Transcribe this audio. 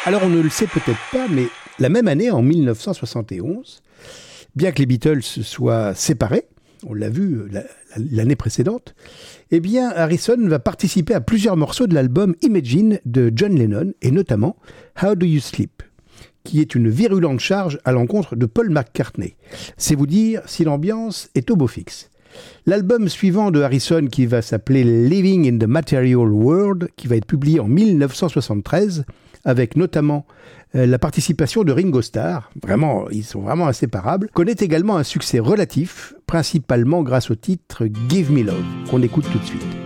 Alors on ne le sait peut-être pas, mais la même année, en 1971, bien que les Beatles soient séparés, on l'a vu l'année précédente, eh bien Harrison va participer à plusieurs morceaux de l'album Imagine de John Lennon, et notamment How Do You Sleep, qui est une virulente charge à l'encontre de Paul McCartney. C'est vous dire si l'ambiance est au beau fixe. L'album suivant de Harrison, qui va s'appeler Living in the Material World, qui va être publié en 1973, avec notamment la participation de Ringo Starr, vraiment, ils sont vraiment inséparables, connaît également un succès relatif, principalement grâce au titre Give Me Love, qu'on écoute tout de suite.